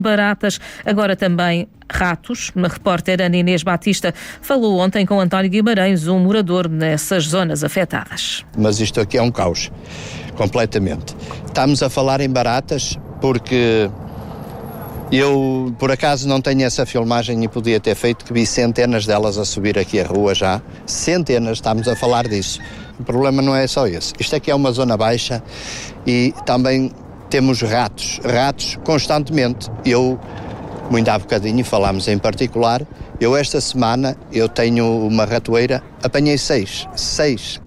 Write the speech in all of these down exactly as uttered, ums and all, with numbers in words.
baratas, agora também ratos. A repórter Ana Inês Batista falou ontem com António Guimarães, um morador nessas zonas afetadas. Mas isto aqui é um caos, completamente. Estamos a falar em baratas porque eu, por acaso, não tenho essa filmagem e podia ter feito, que vi centenas delas a subir aqui a rua já. Centenas, estamos a falar disso. O problema não é só esse. Isto aqui é uma zona baixa e também temos ratos, ratos constantemente. Eu, muito há bocadinho, falámos em particular, eu esta semana, eu tenho uma ratoeira, apanhei seis, seis.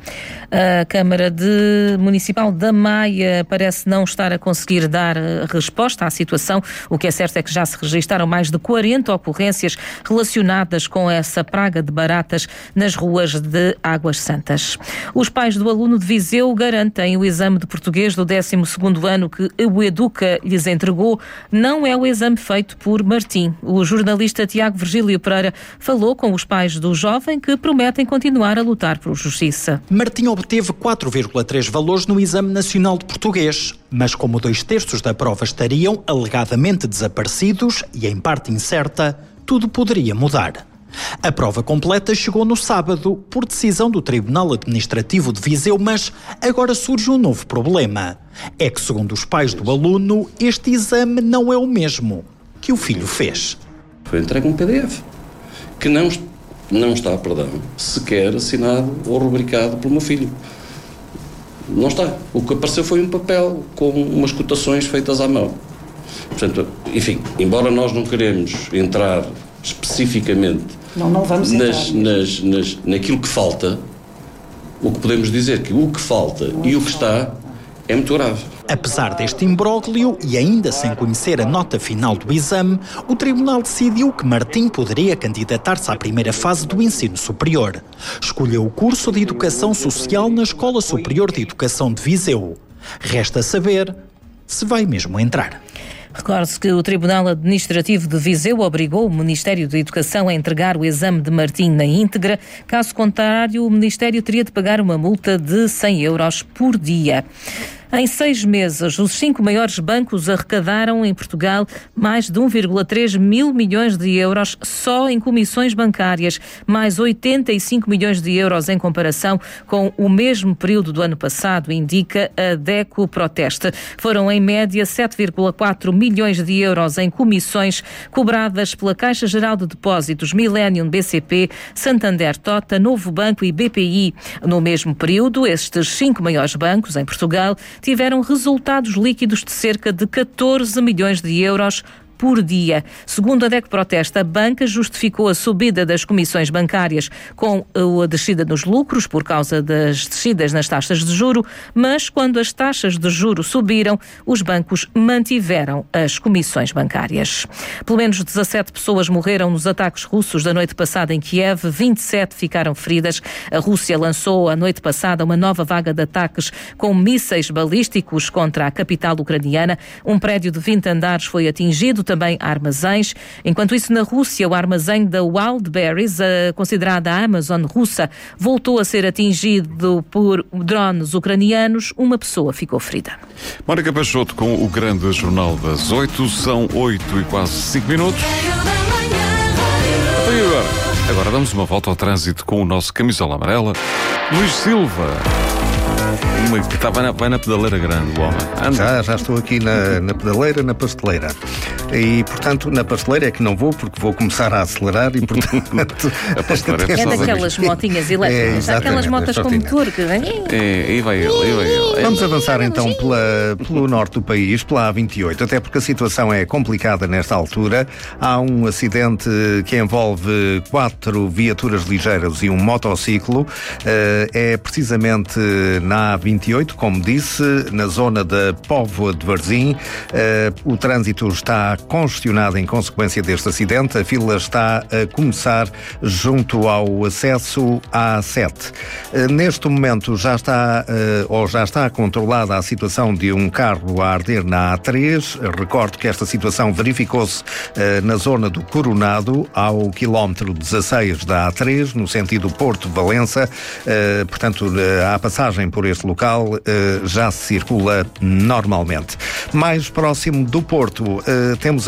A Câmara de Municipal da Maia parece não estar a conseguir dar resposta à situação. O que é certo é que já se registaram mais de quarenta ocorrências relacionadas com essa praga de baratas nas ruas de Águas Santas. Os pais do aluno de Viseu garantem o exame de português do décimo segundo ano que o Educa lhes entregou não é o exame feito por Martim. O jornalista Tiago Virgílio Pereira falou com os pais do jovem que prometem continuar a lutar por justiça. Martim obteve quatro vírgula três valores no Exame Nacional de Português, mas como dois terços da prova estariam alegadamente desaparecidos e em parte incerta, tudo poderia mudar. A prova completa chegou no sábado, por decisão do Tribunal Administrativo de Viseu, mas agora surge um novo problema. É que, segundo os pais do aluno, este exame não é o mesmo que o filho fez. Foi entregue um P D F que não Não está, perdão, sequer assinado ou rubricado pelo meu filho. Não está. O que apareceu foi um papel com umas cotações feitas à mão. Portanto, enfim, embora nós não queremos entrar especificamente não, não vamos entrar nas, nas, nas, naquilo que falta, o que podemos dizer que o que falta não e o que está é muito grave. Apesar deste imbróglio e ainda sem conhecer a nota final do exame, o Tribunal decidiu que Martim poderia candidatar-se à primeira fase do ensino superior. Escolheu o curso de Educação Social na Escola Superior de Educação de Viseu. Resta saber se vai mesmo entrar. Recorde-se que o Tribunal Administrativo de Viseu obrigou o Ministério da Educação a entregar o exame de Martim na íntegra. Caso contrário, o Ministério teria de pagar uma multa de cem euros por dia. Em seis meses, os cinco maiores bancos arrecadaram em Portugal mais de um vírgula três mil milhões de euros só em comissões bancárias, mais oitenta e cinco milhões de euros em comparação com o mesmo período do ano passado, indica a DECO Proteste. Foram em média sete vírgula quatro milhões de euros em comissões cobradas pela Caixa Geral de Depósitos, Millennium, B C P, Santander Tota, Novo Banco e B P I. No mesmo período, estes cinco maiores bancos em Portugal tiveram resultados líquidos de cerca de catorze milhões de euros por dia. Segundo a DECO Proteste, a banca justificou a subida das comissões bancárias com a descida nos lucros por causa das descidas nas taxas de juro, mas quando as taxas de juro subiram, os bancos mantiveram as comissões bancárias. Pelo menos dezassete pessoas morreram nos ataques russos da noite passada em Kiev, vinte e sete ficaram feridas. A Rússia lançou a noite passada uma nova vaga de ataques com mísseis balísticos contra a capital ucraniana. Um prédio de vinte andares foi atingido, também armazéns. Enquanto isso, na Rússia, o armazém da Wildberries, a considerada a Amazon russa, voltou a ser atingido por drones ucranianos. Uma pessoa ficou ferida. Mónica Peixoto com o grande jornal das oito. São oito e quase cinco minutos. E agora? Agora damos uma volta ao trânsito com o nosso camisola amarela, Luís Silva. Uma que está, vai, na, vai na pedaleira grande, o homem. Anda. Já, já estou aqui na, na pedaleira, na pasteleira. E, portanto, na pasteleira é que não vou, porque vou começar a acelerar e, portanto... a pasteleira é, é daquelas motinhas elétricas, é, aquelas motas com motor que vem... É, e vai ele, e vai ele. Vamos avançar então pela, pelo norte do país, pela A vinte e oito, até porque a situação é complicada nesta altura. Há um acidente que envolve quatro viaturas ligeiras e um motociclo. É precisamente na A vinte e oito, como disse, na zona da Póvoa de Varzim. O trânsito está congestionado em consequência deste acidente. A fila está a começar junto ao acesso à A sete. Neste momento já está, ou já está controlada a situação de um carro a arder na A três. Recordo que esta situação verificou-se na zona do Coronado, ao quilómetro dezasseis da A três, no sentido Porto-Valença. Portanto, a passagem por este local já se circula normalmente. Mais próximo do Porto,